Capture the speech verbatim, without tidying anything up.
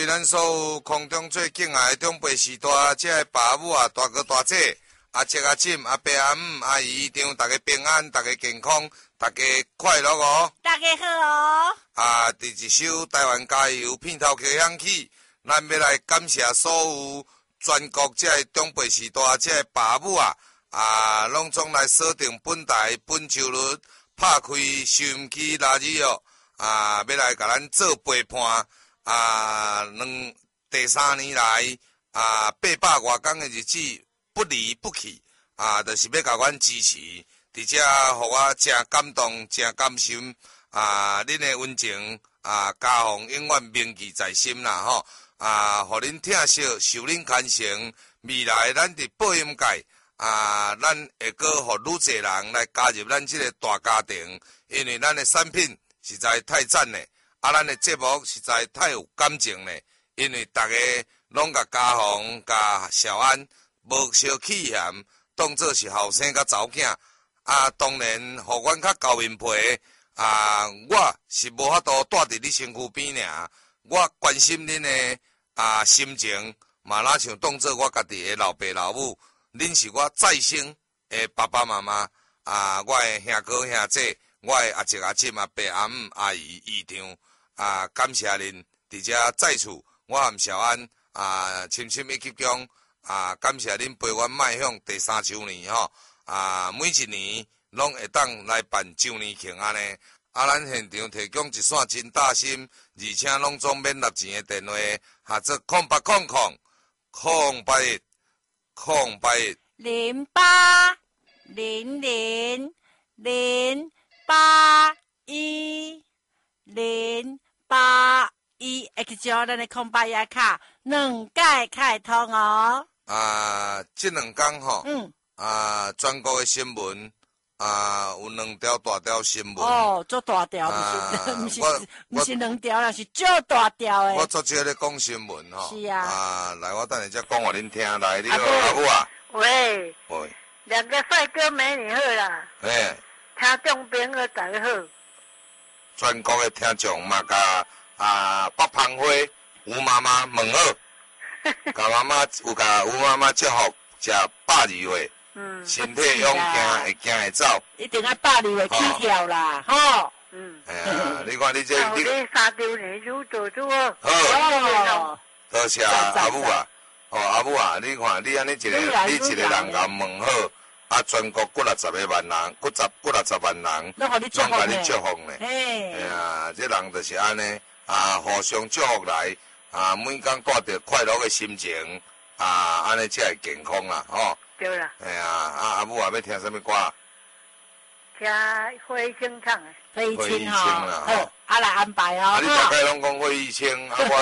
为咱所有空中最敬爱的长辈时代，这个爸母啊、大哥大姐、阿叔阿婶、阿伯阿姆、阿姨姨丈，大家平安，大家健康，大家快乐哦！ 大家好哦！ 啊，第一首台湾加油片头曲响起，咱要来感谢所有全国这个长辈时代这个爸母啊，啊，拢总来锁定本台本周日拍开收音机拉日哦，啊，要来甲咱做陪伴。啊，两第三年来啊，八百外天的日子不离不弃啊，就是要甲阮支持，而且互我真感动、真甘心啊！恁的温情啊，家风永远铭记在心啦吼啊！互恁疼惜，受恁牵绳，未来咱伫播音界啊，咱会阁互愈侪人来加入咱这个大家庭，因为咱的产品实在太赞嘞。啊，咱的节目实在太有感情嘞，因为大家拢甲家宏、甲小安无小气嫌，当作是后生甲查某囝。啊，当然，互阮较厚面皮啊，我是无法度住伫你身躯边尔，我关心恁的啊心情，嘛哪像当作我家己的老爸老母，恁是我再生的爸爸妈妈啊，我的兄哥兄姐，我的阿叔阿婶、阿伯阿姆、阿姨姨丈。啊，感谢恁！伫遮在厝，我含小安啊，深深的激动啊！感谢恁陪阮迈向第三周年吼啊！每一年拢会当来办周年庆安尼。啊，咱现场提供一线真大心，而且拢总免纳钱的电话，下做空八空空空八一空八一零八零零零八一零。八一 X 九咱的空白牙卡两届开通哦。 啊，这两天吼， 嗯， 啊，全国的新闻啊，有两条大条新闻。 哦，做大条，不是，不是，不是两条啦，是足大条的。 我昨天咧讲新闻吼。 是啊。啊， 来，我等下再讲互恁听。来，你好，阿母啊。 喂。 喂。 两个帅哥美女好啦。 哎。 听众朋友大家好。 全国的听众嘛，甲啊北芳花吴妈妈问好，甲妈妈有甲吴妈妈祝福，食百二岁，嗯，身体勇健，会行会走， 一定要百二岁起跳啦，吼， 嗯， 哎呀，你看你这你三周年如做做哦， 好，多谢阿母啊，哦阿母啊，你看你安尼一个，你一个人甲问好。啊！全国几六十个万人，几十几六十万人， 拢甲你祝福呢。哎呀，这人就是安尼啊，互相祝福来啊，每天带着快乐的心情啊，安尼才会健康啦，吼。 对啦。 哎呀，啊阿母啊，要听什么歌？ 听费玉清唱的。 费玉清哈，好，啊来安排哦。 啊，你大概拢讲费玉清，啊我